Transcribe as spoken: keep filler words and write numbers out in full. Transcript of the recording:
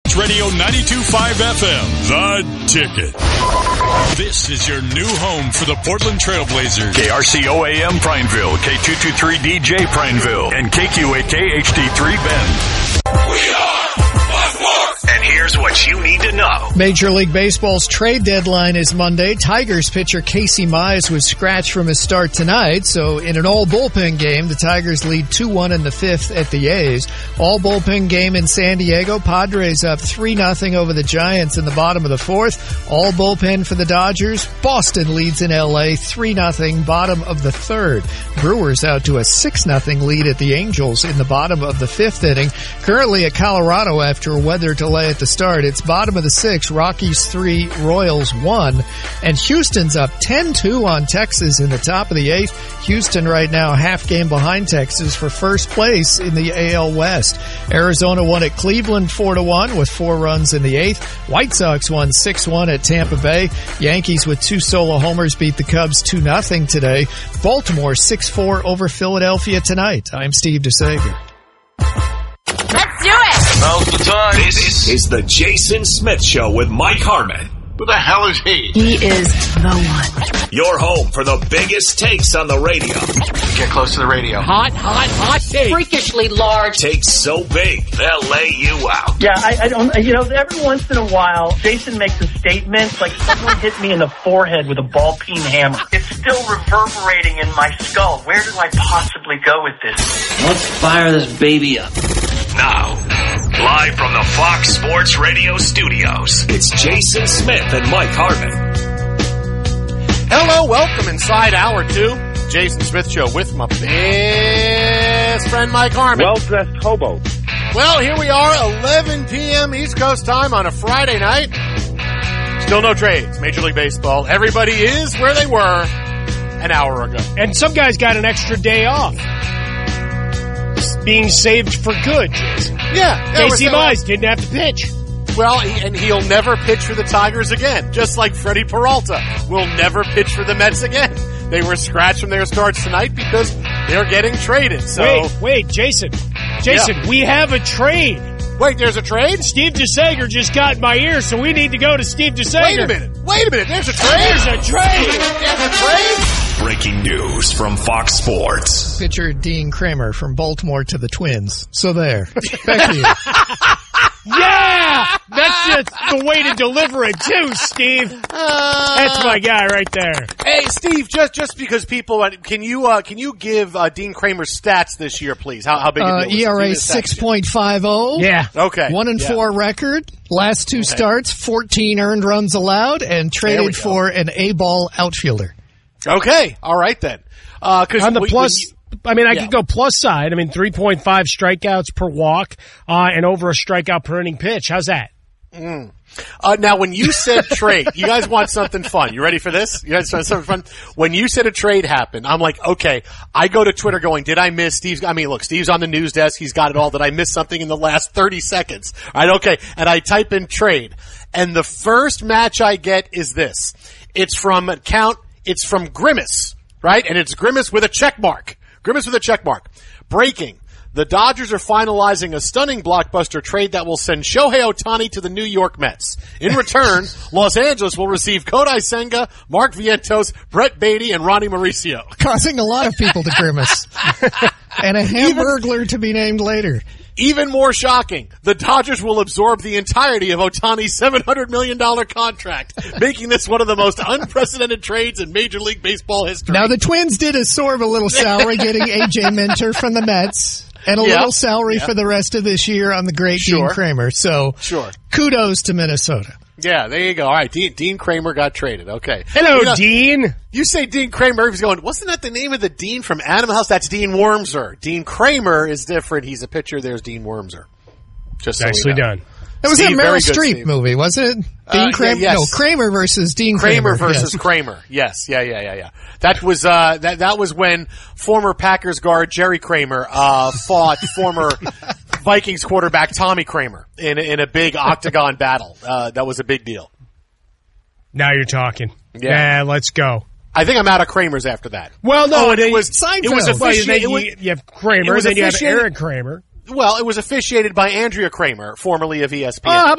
Sports Radio ninety-two point five F M, The Ticket. This is your new home for the Portland Trailblazers. K R C O A M Prineville, K two twenty-three D J Prineville, and K Q A K H D three Bend. We are Buckmore. And here's what you need to know. Major League Baseball's trade deadline is Monday. Tigers pitcher Casey Mize was scratched from his start tonight, so in an all-bullpen game, the Tigers lead two one in the fifth at the A's. All-bullpen game in San Diego. Padres up three nothing over the Giants in the bottom of the fourth. All-bullpen for the Dodgers. Boston leads in L A three nothing, bottom of the third. Brewers out to a six nothing lead at the Angels in the bottom of the fifth inning. Currently at Colorado after a weather delay at the start. It's bottom of the sixth, Rockies three, Royals one, and Houston's up ten two on Texas in the top of the eighth. Houston right now half game behind Texas for first place in the A L West. Arizona won at Cleveland four to one with four runs in the eighth. White Sox won six one at Tampa Bay. Yankees with two solo homers beat the Cubs two nothing today. Baltimore six four over Philadelphia tonight. I'm Steve DeSager. Let's do it! Now's the time. This is the Jason Smith Show with Mike Harmon. Who the hell is he? He is the one. Your home for the biggest takes on the radio. Get close to the radio. Hot, hot, hot take. Freakishly large. Takes so big, they'll lay you out. Yeah, I, I don't, you know, every once in a while, Jason makes a statement like someone hit me in the forehead with a ball-peen hammer. It's still reverberating in my skull. Where do I possibly go with this? Let's fire this baby up. Now, live from the Fox Sports Radio studios, it's Jason Smith and Mike Harmon. Hello, welcome inside hour two. Jason Smith Show with my best friend Mike Harmon. Well-dressed hobo. Well, here we are, eleven p.m. East Coast time on a Friday night. Still no trades, Major League Baseball. Everybody is where they were an hour ago. And some guys got an extra day off. Being saved for good, Jason. Yeah. yeah Casey Mize didn't have to pitch. Well, he, and he'll never pitch for the Tigers again, just like Freddie Peralta will never pitch for the Mets again. They were scratched from their starts tonight because they're getting traded. So Wait, wait, Jason. Jason, yeah. We have a trade. Wait, there's a trade? Steve DeSager just got in my ear, so we need to go to Steve DeSager. Wait a minute. Wait a minute. There's a trade. There's a trade. There's a trade. Breaking news from Fox Sports. Pitcher Dean Kramer from Baltimore to the Twins. So there. Back to you. Yeah! That's just the way to deliver it, too, Steve. Uh, That's my guy right there. Hey, Steve, just just because people, can you uh, can you give uh, Dean Kramer's stats this year, please? How, how big uh, a deal E R A six point five oh. Yeah. Okay. One and yeah. four record. Last two okay. starts, fourteen earned runs allowed, and traded for an A-ball outfielder. Okay. All right, then. Uh, cause On the we, plus... You, I mean, I yeah. could go plus side. I mean, three point five strikeouts per walk, uh, and over a strikeout per inning pitch. How's that? Mm. Uh, now, when you said trade, you guys want something fun. You ready for this? You guys want something fun? When you said a trade happened, I'm like, okay, I go to Twitter going, did I miss Steve's? I mean, look, Steve's on the news desk. He's got it all. Did I miss something in the last thirty seconds? All right, okay. And I type in trade. And the first match I get is this. It's from account, it's from Grimace, right? And it's Grimace with a check mark. Grimace with a check mark. Breaking. The Dodgers are finalizing a stunning blockbuster trade that will send Shohei Ohtani to the New York Mets. In return, Los Angeles will receive Kodai Senga, Mark Vientos, Brett Beatty, and Ronnie Mauricio. Causing a lot of people to grimace. And a hamburglar to be named later. Even more shocking, the Dodgers will absorb the entirety of Ohtani's seven hundred million dollars contract, making this one of the most unprecedented trades in Major League Baseball history. Now, the Twins did absorb a little salary getting A J Minter from the Mets. And a yeah. little salary yeah. for the rest of this year on the great sure. Dean Kramer. So, sure. kudos to Minnesota. Yeah, there you go. All right, Dean, Dean Kramer got traded. Okay. Hello, you know, Dean. You say Dean Kramer. He's going, wasn't that the name of the Dean from Animal House? That's Dean Wormser. Dean Kramer is different. He's a pitcher. There's Dean Wormser. Just so Nicely you know. done. That was Steve, a Meryl good, Streep Steve. movie, wasn't it? Dean Uh, Kramer? yeah, yes. No, Kramer versus Dean Kramer. Kramer versus yes. Kramer. Yes. Yeah, yeah, yeah, yeah. That was, uh, that, that was when former Packers guard Jerry Kramer, uh, fought former Vikings quarterback Tommy Kramer in, in a big octagon battle. Uh, that was a big deal. Now you're talking. Yeah. Yeah, let's go. I think I'm out of Kramers after that. Well, no, oh, and it was Seinfeld. it was Well, officiated. then it was, you, you have Kramer, it was then you have officiated- Aaron Kramer. Well, it was officiated by Andrea Kramer, formerly of E S P N. Oh, how